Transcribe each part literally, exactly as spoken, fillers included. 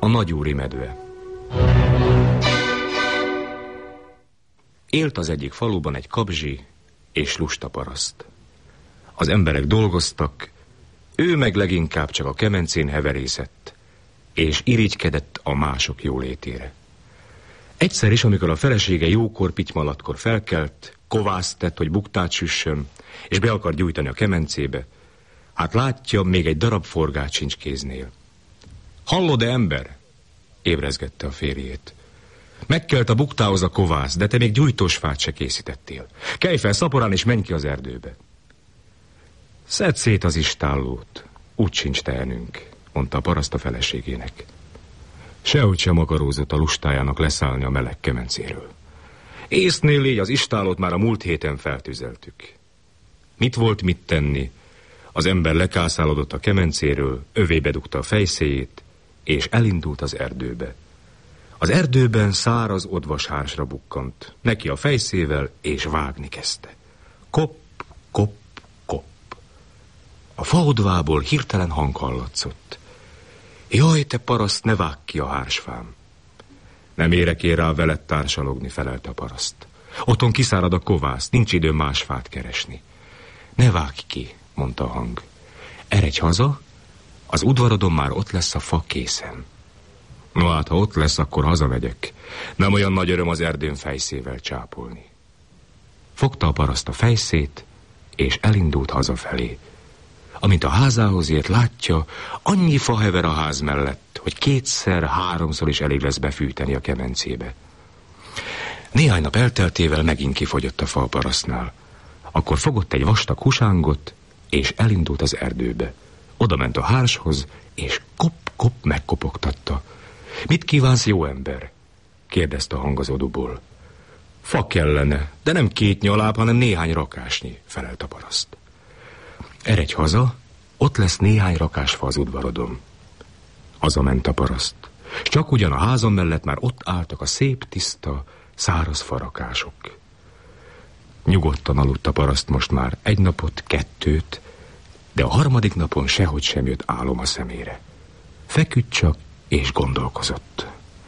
A nagyúri medve. Élt az egyik faluban egy kabzsi és lusta paraszt. Az emberek dolgoztak, ő meg leginkább csak a kemencén heverészett, és irigykedett a mások jólétére. Egyszer is, amikor a felesége jókor, pitymalatkor felkelt, kovászt tett, hogy buktát süssön, és be akar gyújtani a kemencébe, hát látja, még egy darab forgát sincs kéznél. Hallod-e, ember? Ébrezgette a férjét. Megkelt a buktához a kovász, de te még gyújtós fát se készítettél. Kelj fel szaporán, és menj ki az erdőbe. Szedd szét az istállót, úgy sincs tehenünk, mondta a paraszt a feleségének. Sehogy sem akarózott a lustájának leszállni a meleg kemencéről. Észnél légy, az istállót már a múlt héten feltüzeltük. Mit volt mit tenni? Az ember lekászálodott a kemencéről, övébe dugta a fejszéjét, és elindult az erdőbe. Az erdőben száraz odvashársra bukkant, neki a fejszével, és vágni kezdte. Kop, kop, kop. A faodvából hirtelen hang hallatszott. Jaj, te paraszt, ne vágj ki a hársfám. Nem érek én rá veled társalogni, felelte a paraszt. Otthon kiszárad a kovász, nincs idő más fát keresni. Ne vágj ki, mondta a hang. Eredj haza, az udvarodon már ott lesz a fa készen. No hát, ha ott lesz, akkor hazamegyek. Nem olyan nagy öröm az erdőn fejszével csápolni. Fogta a paraszt a fejszét, és elindult hazafelé. Amint a házához ért, látja, annyi fa hever a ház mellett, hogy kétszer, háromszor is elég lesz befűteni a kemencébe. Néhány nap elteltével megint kifogyott a fa a parasztnál. Akkor fogott egy vastag husángot, és elindult az erdőbe. Oda ment a hárshoz, és kop-kop megkopogtatta. Mit kívánsz, jó ember? Kérdezte a hang az oduból. Fa kellene, de nem két nyaláb, hanem néhány rakásnyi, felelt a paraszt. Eredj haza, ott lesz néhány rakás fa az udvarodon. Hazament a paraszt. Csak ugyan a házam mellett már ott álltak a szép, tiszta, száraz farakások. Nyugodtan aludt a paraszt most már egy napot, kettőt, de a harmadik napon sehogy sem jött álom a szemére. Feküdt csak, és gondolkozott.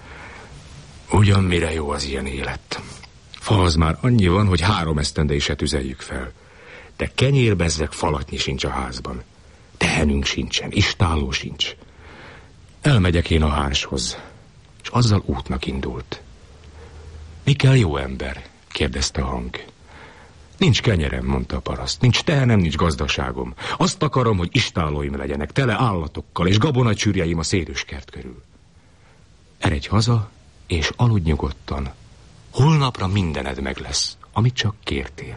Ugyan mire jó az ilyen élet? Fa az már annyi van, hogy három esztendei se tüzeljük fel. De kenyérbezzek, falatnyi sincs a házban. Tehenünk sincsen, istálló sincs. Elmegyek én a hárshoz, és azzal útnak indult. Mi kell, jó ember? Kérdezte a hang. Nincs kenyerem, mondta a paraszt. Nincs tehenem, nincs gazdaságom. Azt akarom, hogy istállóim legyenek, tele állatokkal, és gabonacsürjeim a szédüskert körül. Eredj haza, és aludj nyugodtan. Holnapra mindened meg lesz, amit csak kértél.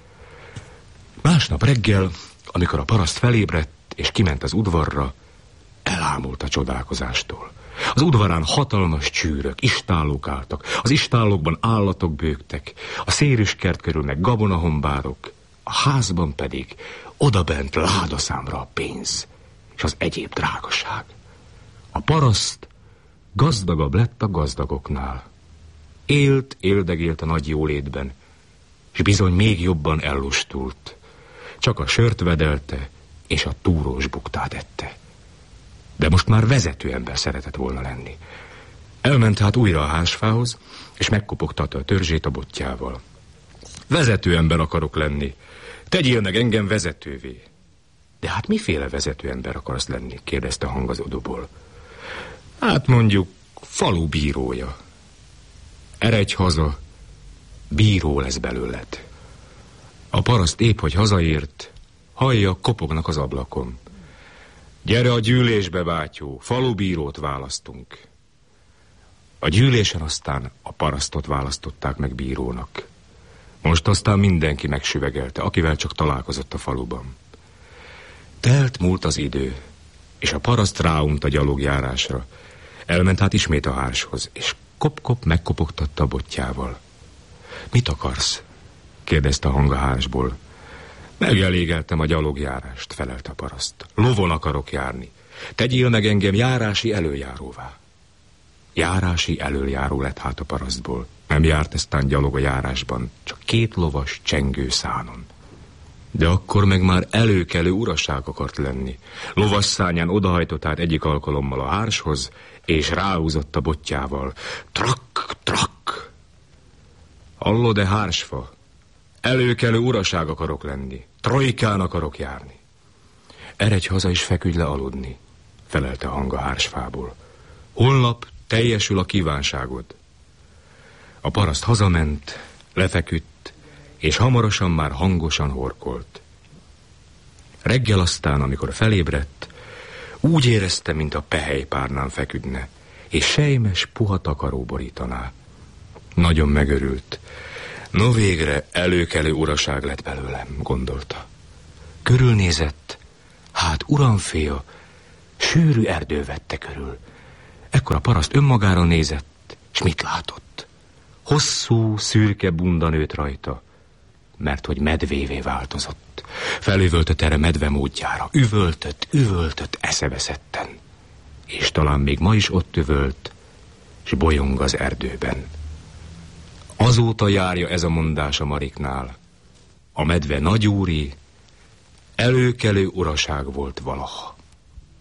Másnap reggel, amikor a paraszt felébredt, és kiment az udvarra, elámult a csodálkozástól. Az udvarán hatalmas csűrök, istállók álltak, az istállókban állatok bőgtek, a széruskert körül meg gabonahombárok, a házban pedig odabent ládaszámra a pénz, és az egyéb drágaság. A paraszt gazdagabb lett a gazdagoknál. Élt, éldegélt a nagy jólétben, és bizony még jobban ellustult. Csak a sört vedelte, és a túrós buktát ette. De most már vezető ember szeretett volna lenni. Elment hát újra a házfához, és megkopogtatta a törzsét a botjával. Vezető ember akarok lenni. Tegyél meg engem vezetővé. De hát miféle vezető ember akarsz lenni? Kérdezte a hang az oduból. Hát mondjuk falu bírója. Eredj haza, bíró lesz belőled. A paraszt épp, hogy hazaért, hallja, kopognak az ablakon. Gyere a gyűlésbe, bátyó, falubírót választunk. A gyűlésen aztán a parasztot választották meg bírónak. Most aztán mindenki megsüvegelte, akivel csak találkozott a faluban. Telt múlt az idő, és a paraszt ráunt a gyalogjárásra. Elment hát ismét a hárshoz, és kop-kop megkopogtatta a botjával. Mit akarsz? Kérdezte a hang a hársból. Megelégeltem a gyalogjárást, felelt a paraszt. Lovon akarok járni. Tegyél meg engem járási előjáróvá. Járási előjáró lett hát a parasztból. Nem járt eztán gyalog a járásban, csak két lovas csengő szánon. De akkor meg már előkelő uraság akart lenni. Lovasszányán odahajtott át egyik alkalommal a hárshoz, és ráhúzott a botjával. Trak, trak! Hallod-e, hársfa? Előkelő uraság akarok lenni. Trojkán akarok járni. Eredj haza és feküdj le aludni, felelte a hang a hársfából. Holnap teljesül a kívánságod. A paraszt hazament, lefeküdt, és hamarosan már hangosan horkolt. Reggel aztán, amikor felébredt, úgy érezte, mint a pehelypárnán feküdne, és sejmes, puha takaró borítaná. Nagyon megörült. No végre előkelő uraság lett belőlem, gondolta. Körülnézett, hát uramféja, sűrű erdő vette körül. Ekkor a paraszt önmagára nézett, s mit látott? Hosszú, szürke bunda nőtt rajta, mert hogy medvévé változott. Felüvöltött erre medve módjára, üvöltött, üvöltött eszeveszetten. És talán még ma is ott üvölt, s bolyong az erdőben. Azóta járja ez a mondás a Mariknál. A medve nagyúri, előkelő uraság volt valaha.